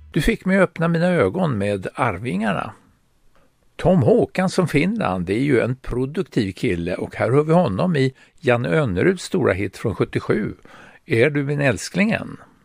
Du fick mig öppna mina ögon med Arvingarna. Tom Håkansson Finland, det är ju en produktiv kille och här hör vi honom i Janne Önneruds stora hit från 77. Är du min älsklingen?